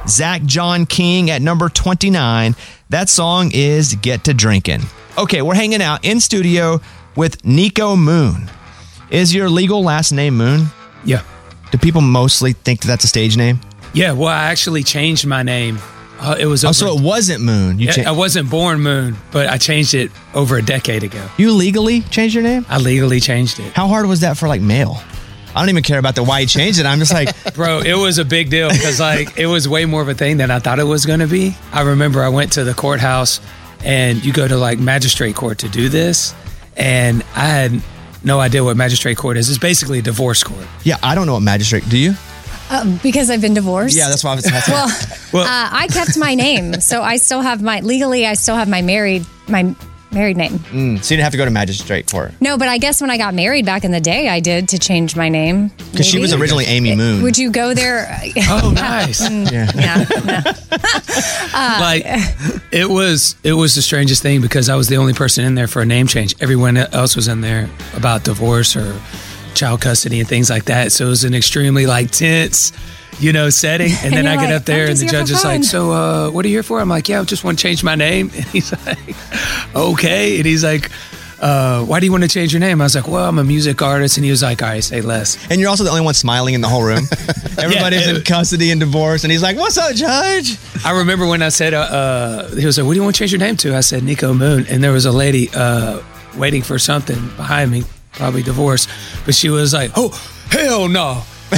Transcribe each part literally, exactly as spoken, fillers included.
Zach John King at number twenty-nine. That song is Get to Drinkin'. Okay, we're hanging out in studio with Nico Moon. Is your legal last name Moon? Yeah. Do people mostly think that that's a stage name? Yeah, well, I actually changed my name. Uh, it was Oh, over, so it wasn't Moon. You I, cha- I wasn't born Moon, but I changed it over a decade ago. You legally changed your name? I legally changed it. How hard was that for like mail? I don't even care about the why you changed it. I'm just like, Bro, it was a big deal because like it was way more of a thing than I thought it was going to be. I remember I went to the courthouse and you go to like magistrate court to do this. And I had no idea what magistrate court is. It's basically a divorce court. yeah, I don't know what magistrate. Do you? Um, because I've been divorced. Yeah, that's why I was asking. Well, Well- uh, I kept my name, so I still have my legally. I still have my married my married name. Mm, so you didn't have to go to magistrate court. No, but I guess when I got married back in the day, I did to change my name. Because she was Maybe? originally Amy Moon. Would you go there? Oh, nice. Yeah. Yeah. no. like it was it was the strangest thing because I was the only person in there for a name change. Everyone else was in there about divorce or child custody and things like that. So it was an extremely like tense, you know, setting. And, And then I you're get like, up there "I'm and just the here judge for is like, fun." so uh, what are you here for? I'm like, yeah, I just want to change my name. And he's like, okay. And he's like, uh, why do you want to change your name? I was like, well, I'm a music artist. And he was like, all right, say less. And you're also the only one smiling in the whole room. Everybody's Yeah, in custody and divorce. And he's like, what's up, Judge? I remember when I said, uh, uh, he was like, what do you want to change your name to? I said, Nico Moon. And there was a lady uh, waiting for something behind me, probably divorce. But she was like, oh, hell no. Wait,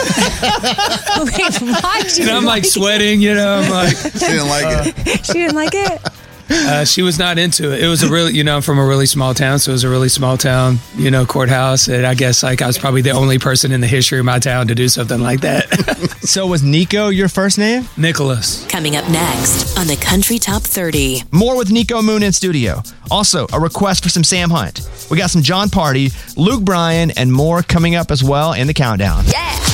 why? She And I'm didn't like it? sweating, you know, I'm like, She didn't like it. She didn't like it. uh, she was not into it. It was a really, you know, I'm from a really small town. So it was a really small town, you know, courthouse. And I guess like I was probably the only person in the history of my town to do something like that. So was Nico your first name? Nicholas. Coming up next on the Country Top thirty. More with Nico Moon in studio. Also, a request for some Sam Hunt. We got some John Party, Luke Bryan, and more coming up as well in the countdown. Yeah.